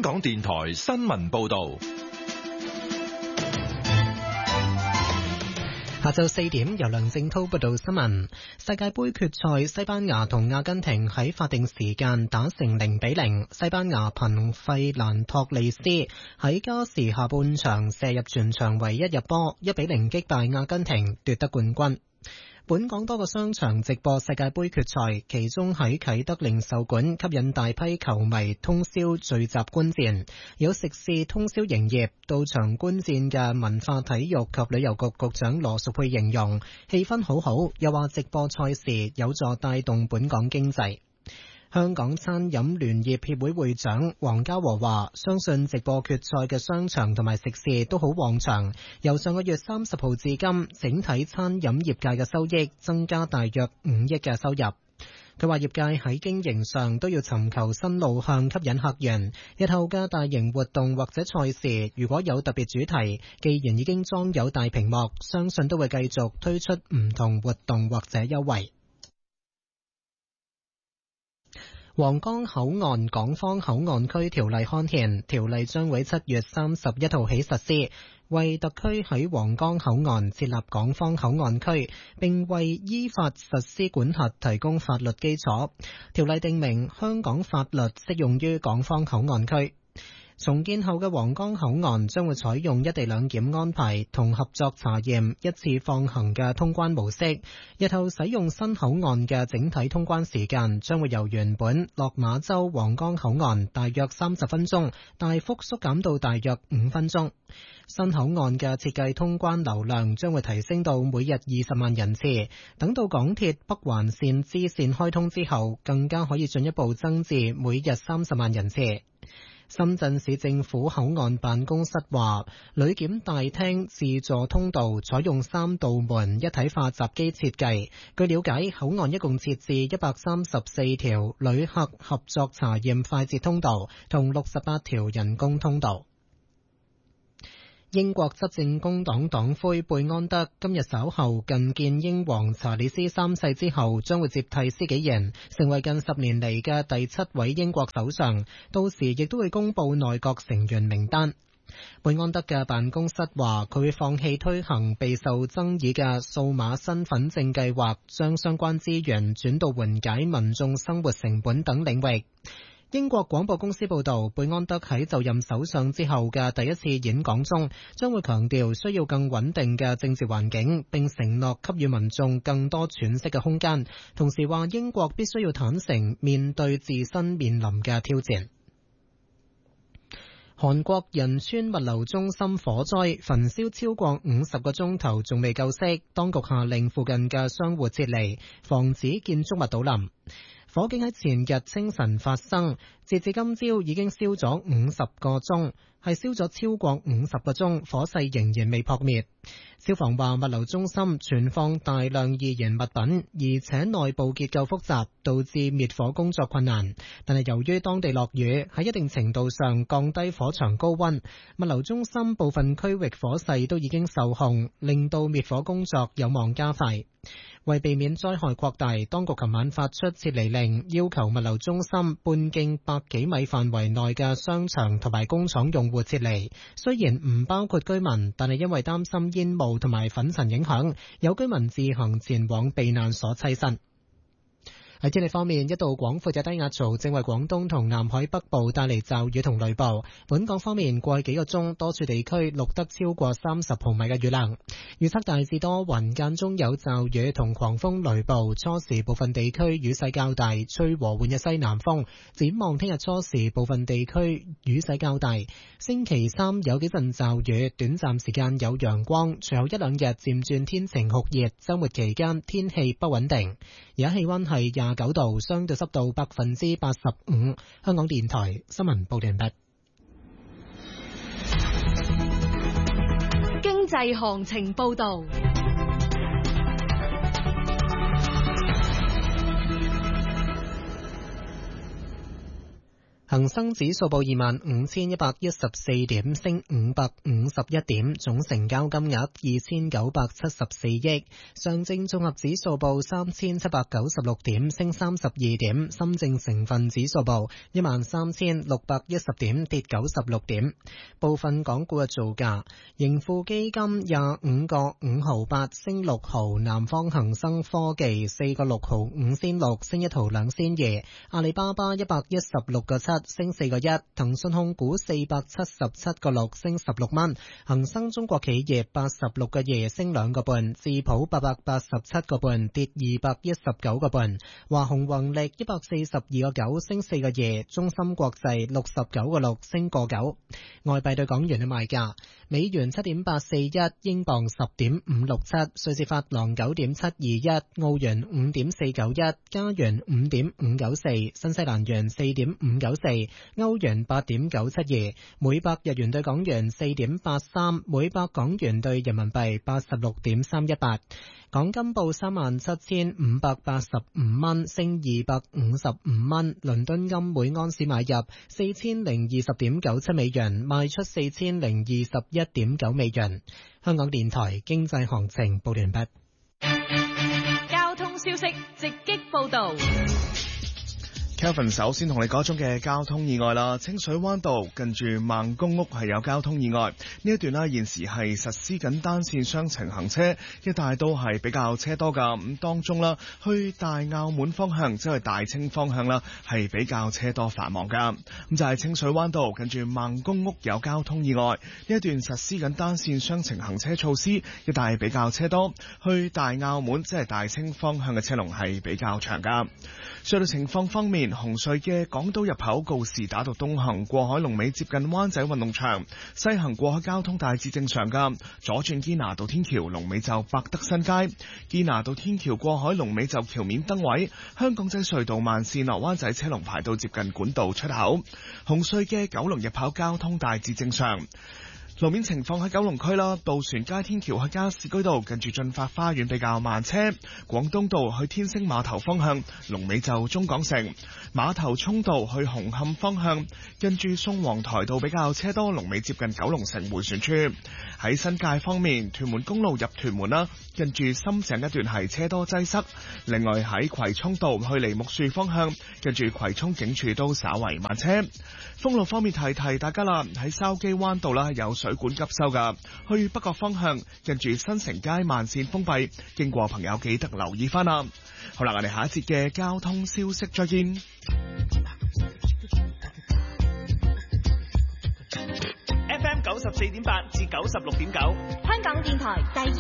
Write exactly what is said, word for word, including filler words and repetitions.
香港電台新聞報道。 下晝四點，由梁正濤報道新聞。世界盃決賽，西班牙同阿根廷喺法定時間打成零比零。西班牙憑費蘭托利斯喺加時下半場射入全場唯一入波，一比零擊敗阿根廷，奪得冠軍。本港多個商場直播世界盃決賽，其中喺啟德零售館吸引大批球迷通宵聚集觀戰，有食肆通宵營業。到場觀戰嘅文化體育及旅遊局局長羅淑佩形容氣氛好好，又話直播賽事有助帶動本港經濟。香港餐飲聯業協會會長黃家和話，相信直播決賽嘅商場同埋食肆都好旺場，由上個月三十號至今，整體餐飲業界嘅收益增加大約五億嘅收入。佢話業界喺經營上都要尋求新路向吸引客人，日後嘅大型活動或者賽事如果有特別主題，既然已經裝有大屏幕，相信都會繼續推出唔同活動或者優惠。皇崗口岸港方口岸區條例刊憲，條例將會七月三十一號起實施，為特區喺皇崗口岸設立港方口岸區，並為依法實施管轄提供法律基礎。條例訂明香港法律適用於港方口岸區。重建後嘅皇崗口岸將會採用一地兩檢安排同合作查驗一次放行嘅通關模式。日後使用新口岸嘅整體通關時間將會由原本落馬洲皇崗口岸大約三十分鐘，大幅縮減到大約五分鐘。新口岸嘅設計通關流量將會提升到每日二十萬人次。等到港鐵北環線支線開通之後，更加可以進一步增至每日三十萬人次。深圳市政府口岸辦公室話，旅檢大廳自助通道採用三道門一體化閘機設計。據了解，口岸一共設置一百三十四條旅客合作查驗快捷通道同六十八條人工通道。英國執政工黨黨魁貝安德今日稍後覲見英皇查理斯三世之後，將會接替施紀賢，成為近十年嚟嘅第七位英國首相。到時亦都會公布內閣成員名單。貝安德嘅辦公室話，佢會放棄推行備受爭議嘅數碼身份證計劃，將相關資源轉到緩解民眾生活成本等領域。英國廣播公司報道，貝安德喺就任首相之後嘅第一次演講中，將會強調需要更穩定嘅政治環境，並承諾給予民眾更多喘息嘅空間。同時話，英國必須要坦誠面對自身面臨嘅挑戰。韓國仁川物流中心火災焚燒超過五十個鐘頭，仲未救熄，當局下令附近嘅商戶撤離，防止建築物倒冧。火警喺前日清晨發生，截至今朝已經燒咗五十個鐘，係燒咗超過五十個鐘，火勢仍然未撲滅。消防話，物流中心存放大量易燃物品，而且內部結構複雜，導致滅火工作困難。但係由於當地落雨，喺一定程度上降低火場高溫，物流中心部分區域火勢都已經受控，令到滅火工作有望加快。為避免災害擴大，當局琴晚發出撤離令，要求物流中心半徑百幾米範圍內嘅商場同埋工廠用戶撤離。雖然唔包括居民，但係因為擔心煙霧同埋粉塵影響，有居民自行前往避難所棲身。喺天氣方面，一道廣闊嘅低壓槽正為廣東同南海北部帶嚟驟雨同雷暴。本港方面，過去幾個鐘多處地區錄得超過三十毫米嘅雨量。預測大致多雲，間中有驟雨同狂風雷暴，初時部分地區雨勢較大，吹和緩嘅西南風。展望聽日初時部分地區雨勢較大，星期三有幾陣驟雨，短暫時間有陽光，隨後一兩日漸轉天晴酷熱，週末期間天氣不穩定。而家氣溫係廿九度，相對濕度百分之八十五。香港電台新聞報道完畢。 經濟行情報道。 恒生指數報二萬五千一百一十四點，升五百五十一點，總成交金額二千九百七十四億。上證綜合指數報三千七百九十六點，升三十二點。深證成分指數報一萬三千六百一十點，跌九十六點。部分港股嘅造價：盈富基金廿五個五毫八，升六毫；南方恒生科技四個六毫五仙六，升一毫兩仙二；阿里巴巴一百一十六個七，升四個一；騰訊控股四百七十七個六，升十六蚊；恒生中國企業八十六個二，升兩個半；智普八百八十七個半，跌二百一十九個半；華虹宏力一百四十二個九，升四個二；中芯國際六十九個六，升個九。外幣對港元嘅賣價：美元七點八四一，英鎊十點五六七，瑞士法郎九點七二一，澳元五點四九一，加元五點五九四，新西蘭元四點五九四，歐元八點九七二，每百日元對港元四點八三，每百港元對人民幣八十六點三一八。港金報三萬七千五百八十五蚊，升二百五十五蚊。倫敦金每盎司買入四千零二十點九七美元，賣出四千零二十一點九美元。香港電台經濟行情報完畢。 交通消息直擊報道。 Kevin 首先同你講中嘅交通意外啦，清水灣道近住孟公屋係有交通意外，呢一段呢現時係實施緊單線雙程行車，一帶都係比較車多噶，咁當中啦去大澳門方向即係大清方向啦係比較車多繁忙噶，咁就係清水灣道近住孟公屋有交通意外，呢一段實施緊單線雙程行車措施，一帶比較車多，去大澳門即係大清方向嘅車龍係比較長噶。隧道情況方面，紅隧嘅港島入口告士打道東行過海龍尾接近灣仔運動場，西行過海交通大致正常噶。左轉堅拿道天橋龍尾就百德新街，堅拿道天橋過海龍尾就橋面燈位。香港仔隧道慢線落灣仔車龍排到接近管道出口。紅隧嘅九龍入口交通大致正常。路面情況喺九龍區啦，渡船街天橋去加士居道近住駿發花園比較慢車，廣東道去天星碼頭方向龍尾就中港城，馬頭涌道去紅磡方向近住宋皇台道比較車多，龍尾接近九龍城迴旋處。喺新界方面，屯門公路入屯門啦，近住深井一段係車多擠塞，另外喺葵涌道去梨木樹方向近住葵涌警署都稍為慢車。封路方面提提大家啦，喺筲箕灣道啦有水管急修噶，去北角方向近住新城街慢線封閉，經過朋友記得留意翻啦。好啦，我哋下一節嘅交通消息再見。 F M 九十四點八至九十六點九， 香港電台第二